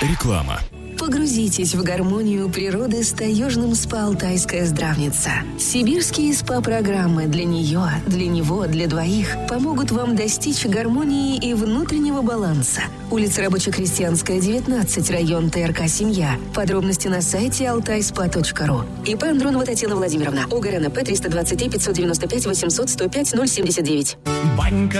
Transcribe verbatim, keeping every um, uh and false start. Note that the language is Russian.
Реклама. Погрузитесь в гармонию природы с таежным СПА «Алтайская здравница». Сибирские СПА-программы для нее, для него, для двоих помогут вам достичь гармонии и внутреннего баланса. Улица Рабоче-Крестьянская, девятнадцать, район ТРК «Семья». Подробности на сайте алтай спа точка ру. ИП Андронова Татьяна Владимировна. ОГРНП триста двадцать три пятьсот девяносто пять восемьсот сто пять ноль семьдесят девять. Банька